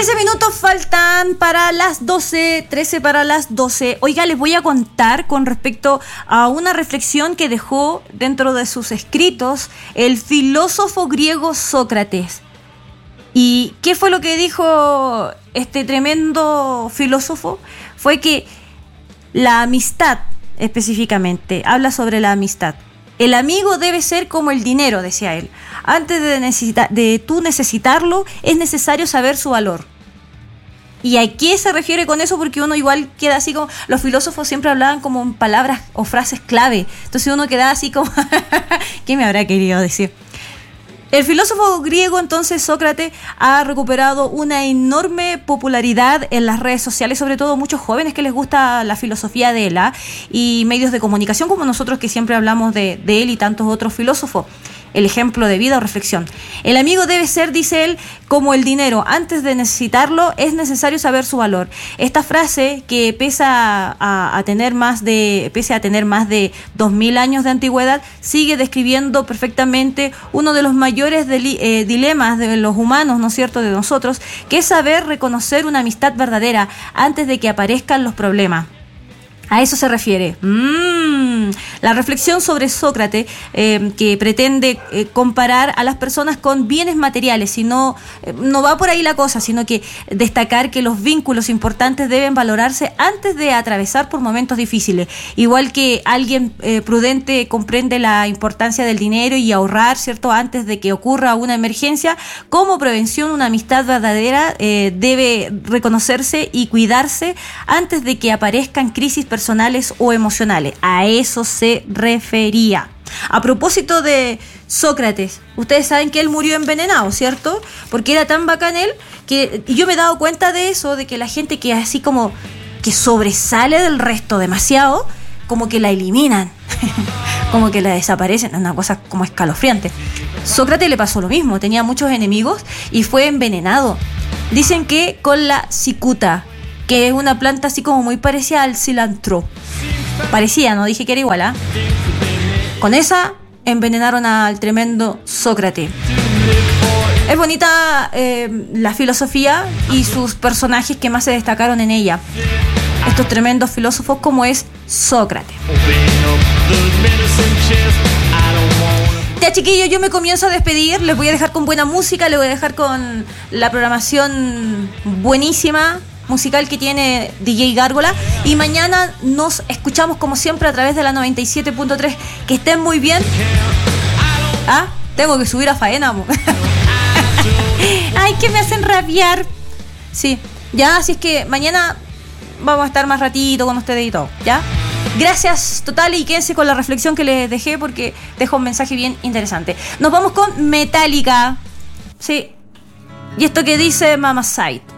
13 minutos faltan para las 12, 13 para las 12. Oiga, les voy a contar con respecto a una reflexión que dejó dentro de sus escritos el filósofo griego Sócrates. ¿Y qué fue lo que dijo este tremendo filósofo? Fue que la amistad, específicamente, habla sobre la amistad. El amigo debe ser como el dinero, decía él. Antes de tú necesitarlo, es necesario saber su valor. ¿Y a qué se refiere con eso? Porque uno igual queda así como... Los filósofos siempre hablaban como en palabras o frases clave. Entonces uno queda así como... ¿Qué me habrá querido decir? El filósofo griego, entonces, Sócrates, ha recuperado una enorme popularidad en las redes sociales, sobre todo muchos jóvenes que les gusta la filosofía de él, y medios de comunicación como nosotros que siempre hablamos de él y tantos otros filósofos. El ejemplo de vida o reflexión. El amigo debe ser, dice él, como el dinero. Antes de necesitarlo, es necesario saber su valor. Esta frase, que pese a tener más de 2000 años de antigüedad, sigue describiendo perfectamente uno de los mayores dilemas de los humanos, ¿no es cierto?, de nosotros, que es saber reconocer una amistad verdadera antes de que aparezcan los problemas. A eso se refiere. La reflexión sobre Sócrates, que pretende comparar a las personas con bienes materiales, no va por ahí la cosa, sino que destacar que los vínculos importantes deben valorarse antes de atravesar por momentos difíciles. Igual que alguien prudente comprende la importancia del dinero y ahorrar, ¿cierto?, antes de que ocurra una emergencia, como prevención, una amistad verdadera debe reconocerse y cuidarse antes de que aparezcan crisis personales o emocionales. A eso se refería. A propósito de Sócrates, ustedes saben que él murió envenenado, ¿cierto? Porque era tan bacán él que yo me he dado cuenta de eso, de que la gente que así como que sobresale del resto demasiado, como que la eliminan, como que la desaparecen, una cosa como escalofriante. Sócrates le pasó lo mismo, tenía muchos enemigos y fue envenenado. Dicen que con la cicuta, que es una planta así como muy parecida al cilantro. Parecía, no dije que era igual, Con esa envenenaron al tremendo Sócrates. Es bonita la filosofía y sus personajes que más se destacaron en ella. Estos tremendos filósofos como es Sócrates. Ya, chiquillos, yo me comienzo a despedir. Les voy a dejar con buena música, les voy a dejar con la programación buenísima musical que tiene DJ Gárgola, y mañana nos escuchamos como siempre a través de la 97.3. Que estén muy bien. Tengo que subir a faena. Ay, que me hacen rabiar. Sí, ya, así es que mañana vamos a estar más ratito con ustedes y todo, ¿ya? Gracias total, y quédense con la reflexión que les dejé porque dejo un mensaje bien interesante. Nos vamos con Metallica. Sí. Y esto que dice Mama Side.